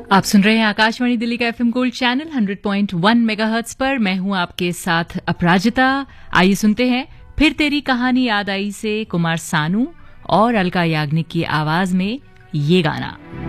आप सुन रहे हैं आकाशवाणी दिल्ली का एफएम गोल्ड चैनल 100.1 मेगाहर्ट्ज पर। मैं हूं आपके साथ अपराजिता। आइए सुनते हैं फिर तेरी कहानी याद आई से कुमार सानू और अलका याग्निक की आवाज में ये गाना।